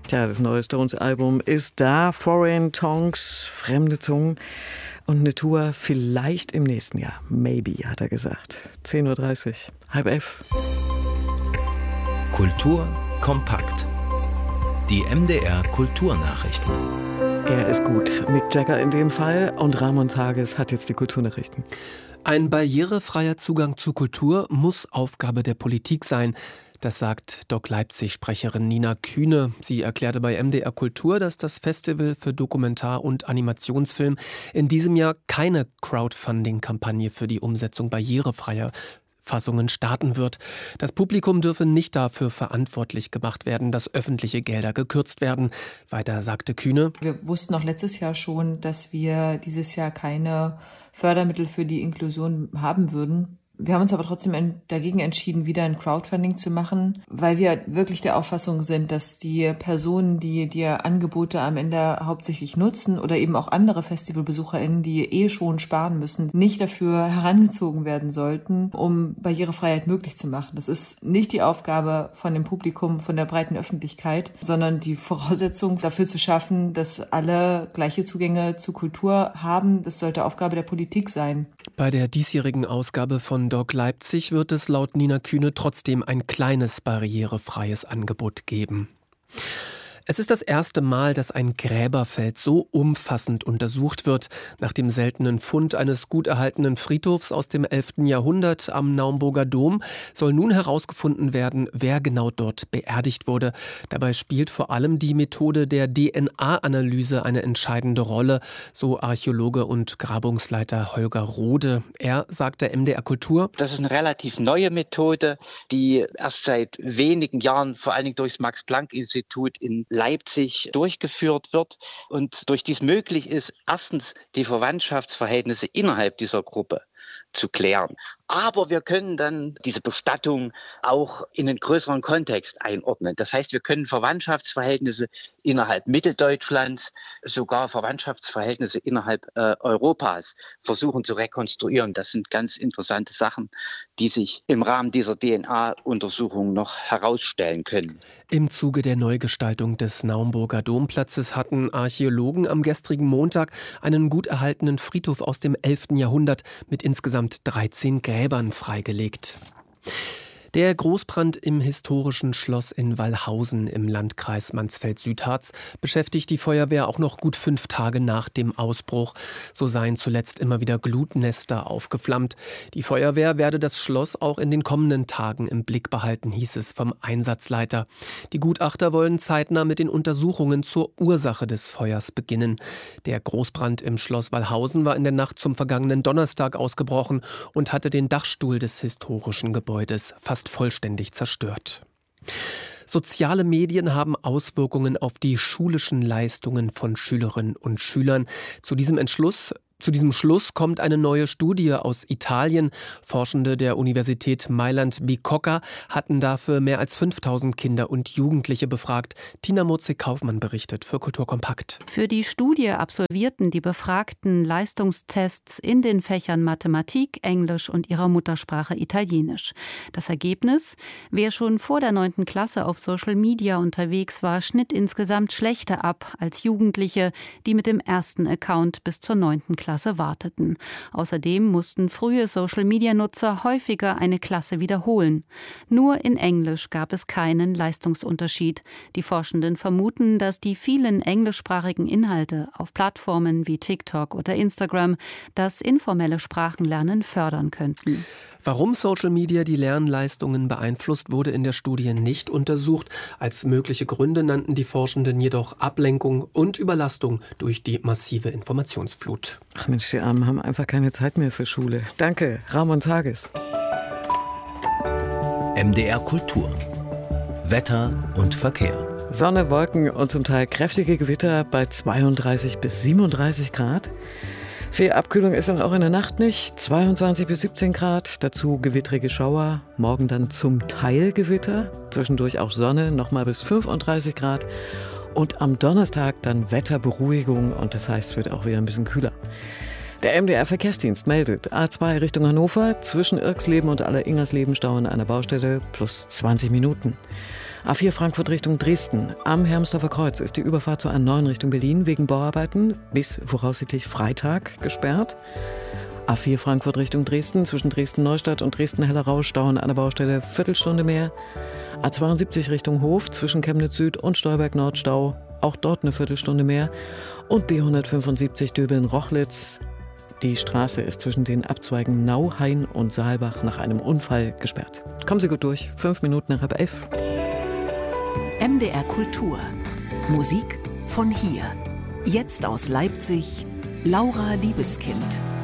Tja, das neue Stones-Album ist da. Foreign Tongues, fremde Zungen. Und eine Tour vielleicht im nächsten Jahr. Maybe, hat er gesagt. 10.30 Uhr, 10:30. Kultur kompakt. Die MDR Kulturnachrichten. Er ist gut. Mick Jagger in dem Fall. Und Ramon Tages hat jetzt die Kulturnachrichten. Ein barrierefreier Zugang zu Kultur muss Aufgabe der Politik sein. Das sagt Doc Leipzig-Sprecherin Nina Kühne. Sie erklärte bei MDR Kultur, dass das Festival für Dokumentar- und Animationsfilm in diesem Jahr keine Crowdfunding-Kampagne für die Umsetzung barrierefreier Fassungen starten wird. Das Publikum dürfe nicht dafür verantwortlich gemacht werden, dass öffentliche Gelder gekürzt werden. Weiter sagte Kühne: Wir wussten auch letztes Jahr schon, dass wir dieses Jahr keine Fördermittel für die Inklusion haben würden. Wir haben uns aber trotzdem dagegen entschieden, wieder ein Crowdfunding zu machen, weil wir wirklich der Auffassung sind, dass die Personen, die Angebote am Ende hauptsächlich nutzen oder eben auch andere FestivalbesucherInnen, die schon sparen müssen, nicht dafür herangezogen werden sollten, um Barrierefreiheit möglich zu machen. Das ist nicht die Aufgabe von dem Publikum, von der breiten Öffentlichkeit, sondern die Voraussetzung dafür zu schaffen, dass alle gleiche Zugänge zu Kultur haben. Das sollte Aufgabe der Politik sein. Bei der diesjährigen Ausgabe von Doc Leipzig wird es laut Nina Kühne trotzdem ein kleines barrierefreies Angebot geben. Es ist das erste Mal, dass ein Gräberfeld so umfassend untersucht wird. Nach dem seltenen Fund eines gut erhaltenen Friedhofs aus dem 11. Jahrhundert am Naumburger Dom soll nun herausgefunden werden, wer genau dort beerdigt wurde. Dabei spielt vor allem die Methode der DNA-Analyse eine entscheidende Rolle, so Archäologe und Grabungsleiter Holger Rode. Er sagte MDR Kultur: Das ist eine relativ neue Methode, die erst seit wenigen Jahren vor allen Dingen durchs Max-Planck-Institut in Leipzig durchgeführt wird und durch dies möglich ist, erstens die Verwandtschaftsverhältnisse innerhalb dieser Gruppe zu klären. Aber wir können dann diese Bestattung auch in einen größeren Kontext einordnen. Das heißt, wir können Verwandtschaftsverhältnisse innerhalb Mitteldeutschlands, sogar Verwandtschaftsverhältnisse innerhalb Europas versuchen zu rekonstruieren. Das sind ganz interessante Sachen, die sich im Rahmen dieser DNA-Untersuchung noch herausstellen können. Im Zuge der Neugestaltung des Naumburger Domplatzes hatten Archäologen am gestrigen Montag einen gut erhaltenen Friedhof aus dem 11. Jahrhundert mit insgesamt 13 Gräbern freigelegt. Der Großbrand im historischen Schloss in Wallhausen im Landkreis Mansfeld-Südharz beschäftigt die Feuerwehr auch noch gut 5 Tage nach dem Ausbruch. So seien zuletzt immer wieder Glutnester aufgeflammt. Die Feuerwehr werde das Schloss auch in den kommenden Tagen im Blick behalten, hieß es vom Einsatzleiter. Die Gutachter wollen zeitnah mit den Untersuchungen zur Ursache des Feuers beginnen. Der Großbrand im Schloss Wallhausen war in der Nacht zum vergangenen Donnerstag ausgebrochen und hatte den Dachstuhl des historischen Gebäudes fast vollständig zerstört. Soziale Medien haben Auswirkungen auf die schulischen Leistungen von Schülerinnen und Schülern. Zu diesem Schluss kommt eine neue Studie aus Italien. Forschende der Universität Mailand-Bicocca hatten dafür mehr als 5.000 Kinder und Jugendliche befragt. Tina Murzik-Kaufmann berichtet für Kultur kompakt. Für die Studie absolvierten die Befragten Leistungstests in den Fächern Mathematik, Englisch und ihrer Muttersprache Italienisch. Das Ergebnis: Wer schon vor der 9. Klasse auf Social Media unterwegs war, schnitt insgesamt schlechter ab als Jugendliche, die mit dem ersten Account bis zur 9. Klasse warteten. Außerdem mussten frühe Social-Media-Nutzer häufiger eine Klasse wiederholen. Nur in Englisch gab es keinen Leistungsunterschied. Die Forschenden vermuten, dass die vielen englischsprachigen Inhalte auf Plattformen wie TikTok oder Instagram das informelle Sprachenlernen fördern könnten. Warum Social Media die Lernleistungen beeinflusst, wurde in der Studie nicht untersucht. Als mögliche Gründe nannten die Forschenden jedoch Ablenkung und Überlastung durch die massive Informationsflut. Ach Mensch, die Armen haben einfach keine Zeit mehr für Schule. Danke, Ramon Tages. MDR Kultur. Wetter und Verkehr. Sonne, Wolken und zum Teil kräftige Gewitter bei 32 bis 37 Grad. Viel Abkühlung ist dann auch in der Nacht nicht. 22 bis 17 Grad, dazu gewittrige Schauer. Morgen dann zum Teil Gewitter. Zwischendurch auch Sonne, nochmal bis 35 Grad. Und am Donnerstag dann Wetterberuhigung und das heißt, es wird auch wieder ein bisschen kühler. Der MDR-Verkehrsdienst meldet A2 Richtung Hannover, zwischen Irxleben und Alleringersleben Stau an einer Baustelle plus 20 Minuten. A4 Frankfurt Richtung Dresden. Am Hermsdorfer Kreuz ist die Überfahrt zur A9 Richtung Berlin wegen Bauarbeiten bis voraussichtlich Freitag gesperrt. A4 Frankfurt Richtung Dresden, zwischen Dresden-Neustadt und Dresden-Hellerau stauen an der Baustelle Viertelstunde mehr. A72 Richtung Hof, zwischen Chemnitz Süd und Stolberg Nord Stau, auch dort eine Viertelstunde mehr. Und B175 Döbeln-Rochlitz. Die Straße ist zwischen den Abzweigen Nauhain und Saalbach nach einem Unfall gesperrt. Kommen Sie gut durch, 5 Minuten nach 11:30. MDR Kultur. Musik von hier. Jetzt aus Leipzig, Laura Liebeskind.